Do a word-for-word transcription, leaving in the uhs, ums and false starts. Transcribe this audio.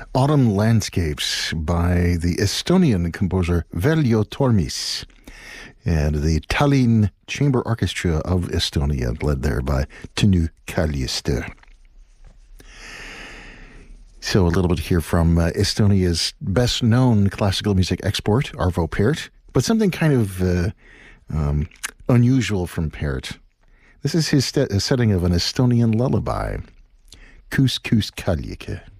Autumn Landscapes by the Estonian composer Veljo Tormis and the Tallinn Chamber Orchestra of Estonia, led there by Tõnu Kaljuste. So a little bit here from uh, Estonia's best-known classical music export, Arvo Pärt, but something kind of uh, um, unusual from Pärt. This is his st- setting of an Estonian lullaby, Kuus Kuus Kaljuke.